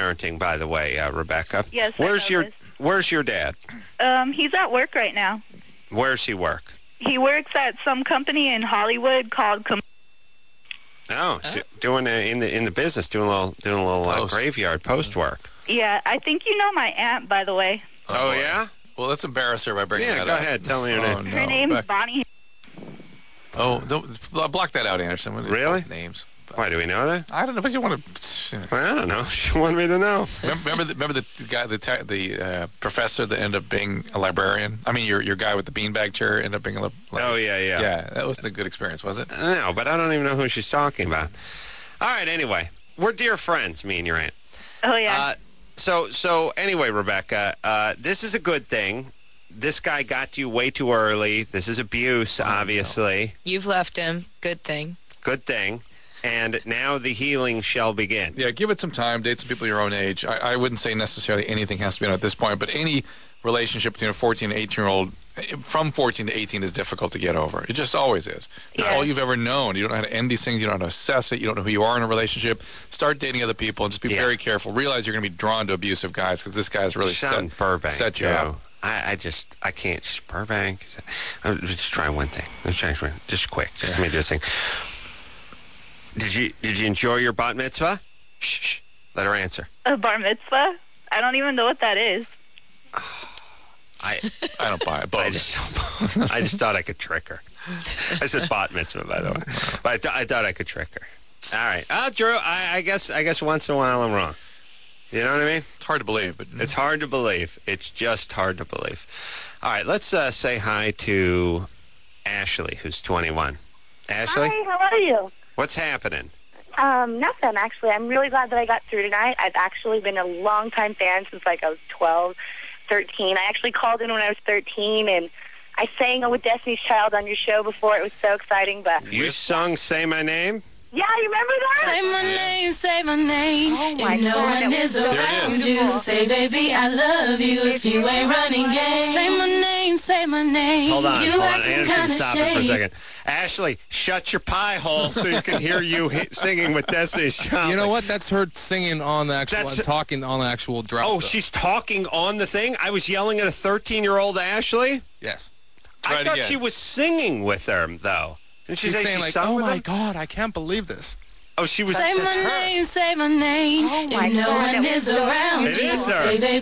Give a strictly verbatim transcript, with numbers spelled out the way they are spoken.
parenting, by the way, uh, Rebecca. Yes, I Where's know your this. Where's your dad? Um, he's at work right now. Where's he work? He works at some company in Hollywood called. Com- Oh, Oh. d- doing uh, in the in the business, doing a little doing a little uh, Post. graveyard post work. yeah, I think you know my aunt, by the way. Oh, boy. yeah? Well, let's embarrass her by bringing Yeah, that go up. ahead. Tell me your Oh, name. no. Her name's Rebecca. Bonnie. Oh, don't, block that out, Anderson. We need Really? both names. Why do we know that? I don't know, but you want to. Well, I don't know. She wanted me to know. Remember, remember, the, remember the guy, the te- the uh, professor that ended up being a librarian. I mean, your your guy with the beanbag chair ended up being a. Li- Oh yeah, yeah. yeah. That wasn't a good experience, was it? No, but I don't even know who she's talking about. All right. Anyway, we're dear friends, me and your aunt. Oh yeah. Uh, so so anyway, Rebecca, uh, this is a good thing. This guy got to you way too early. This is abuse, obviously. You've left him. Good thing. Good thing. And now the healing shall begin. Yeah, give it some time. Date some people your own age. I, I wouldn't say necessarily anything has to be done at this point, but any relationship between a fourteen and eighteen-year-old, from fourteen to eighteen, is difficult to get over. It just always is. It's Yeah. all you've ever known. You don't know how to end these things. You don't know how to assess it. You don't know who you are in a relationship. Start dating other people and just be Yeah. very careful. Realize you're going to be drawn to abusive guys because this guy's really Sean set, Burbank. set you Joe. up. I, I just, I can't. Just Burbank. I'll just try one thing. Let's try one. Just quick. Just let me do this thing. Did you, did you enjoy your bat mitzvah? Shh, shh. Let her answer. A bar mitzvah? I don't even know what that is. I, I don't buy it. I Bogus. just, I just thought I could trick her. I said bat mitzvah, by the way, but I, th- I thought I could trick her. All right, uh, Drew. I, I guess, I guess once in a while I'm wrong. You know what I mean? It's hard to believe, but It's hard to believe. It's just hard to believe. All right, let's uh, say hi to Ashley, who's twenty-one. Ashley, Hi, how are you? what's happening? Um, nothing, actually. I'm really glad that I got through tonight. I've actually been a longtime fan since, like, I was twelve, thirteen. I actually called in when I was thirteen, and I sang with Destiny's Child on your show before. It was so exciting, but... You sung "Say My Name." Yeah, you remember that? Say my name, say my name. Oh, my if no God, one that is was so around beautiful. you, say, baby, I love you if you ain't running game. Say my name, say my name. Hold on, you hold on. acting Anderson, kinda stop it for a shady. second. Ashley, shut your pie hole so you can hear you hit, singing with Destiny's Child. You know what? That's her singing on the actual, That's- and talking on the actual drop. Oh, though. she's talking on the thing? I was yelling at a thirteen-year-old Ashley? Yes. Try I it thought again. she was singing with her, though. Didn't she She's say saying she like, sung "Oh with my him?" God, I can't believe this." Oh, she was. Say that's my her. name, say my name. Oh, my if no God, one that was is so around It you, is her. say, baby,